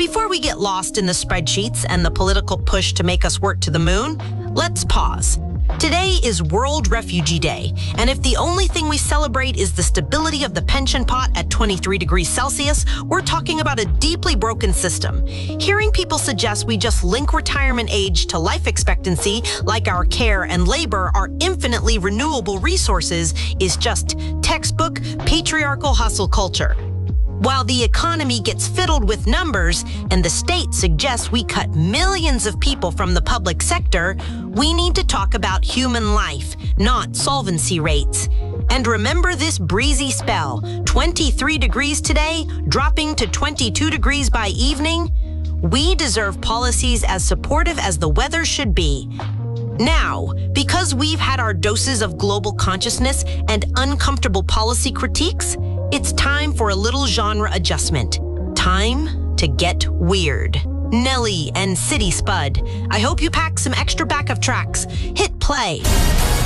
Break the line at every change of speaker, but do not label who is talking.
before we get lost in the spreadsheets and the political push to make us work to the moon, let's pause. Today is World Refugee Day, and if the only thing we celebrate is the stability of the pension pot at 23 degrees Celsius, we're talking about a deeply broken system. Hearing people suggest we just link retirement age to life expectancy, like our care and labor are infinitely renewable resources, is just textbook patriarchal hustle culture. While the economy gets fiddled with numbers and the state suggests we cut millions of people from the public sector, we need to talk about human life, not solvency rates. And remember this breezy spell, 23 degrees today, dropping to 22 degrees by evening? We deserve policies as supportive as the weather should be. Now, because we've had our doses of global consciousness and uncomfortable policy critiques, it's time for a little genre adjustment. Time to get weird. Nelly and City Spud. I hope you pack some extra backup tracks. Hit play.